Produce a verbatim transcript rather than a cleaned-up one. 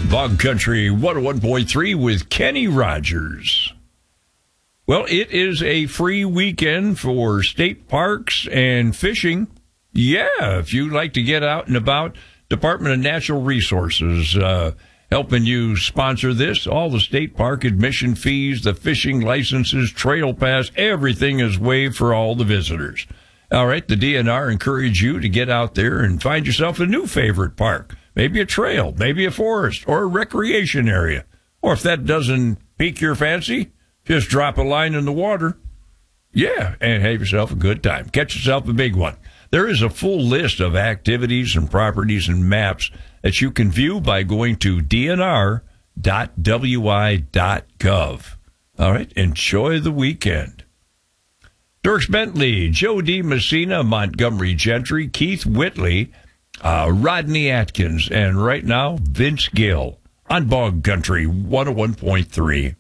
Bog Country one oh one point three with Kenny Rogers. Well, it is a free weekend for state parks and fishing. Yeah, if you like to get out and about, Department of Natural Resources uh, helping you sponsor this. All the state park admission fees, the fishing licenses, trail pass, everything is waived for all the visitors. All right, the D N R encourage you to get out there and find yourself a new favorite park. Maybe a trail, maybe a forest, or a recreation area. Or if that doesn't pique your fancy, just drop a line in the water. Yeah, and have yourself a good time. Catch yourself a big one. There is a full list of activities and properties and maps that you can view by going to d n r dot w i dot gov. All right, enjoy the weekend. Dirks Bentley, Joe D. Messina, Montgomery Gentry, Keith Whitley, uh, Rodney Atkins, and right now, Vince Gill on Bog Country one oh one point three.